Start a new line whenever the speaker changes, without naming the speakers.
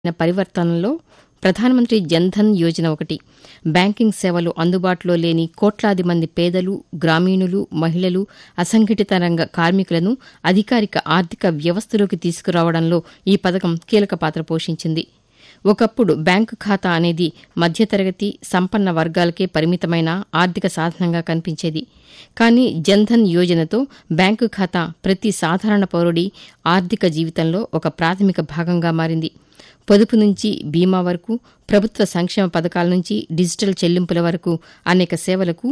పరివర్తనలో ప్రధానమంత్రి జన్ధన్ యోజన ఒకటి. బ్యాంకింగ్ సేవలు అందుబాటులో లేని కోట్లాది మంది పేదలు, గ్రామీణులు, మహిళలు, అసంఘటిత రంగ కార్మికులను అధికారిక ఆర్థిక వ్యవస్థలోకి తీసుకురావడంలో ఈ పథకం కీలక పాత్ర పోషించింది. ఒకప్పుడు బ్యాంకు ఖాతా అనేది మధ్యతరగతి, సంపన్న వర్గాలకే పరిమితమైన ఆర్థిక సాధనంగా కనిపించేది. కానీ జన్ధన్ యోజనతో బ్యాంకు ఖాతా ప్రతి సాధారణ పౌరుడి ఆర్థిక జీవితంలో ఒక ప్రాథమిక భాగంగా మారింది. పొదుపు నుంచి బీమా వరకు, ప్రభుత్వ సంక్షేమ పథకాల నుంచి డిజిటల్ చెల్లింపుల వరకు అనేక సేవలకు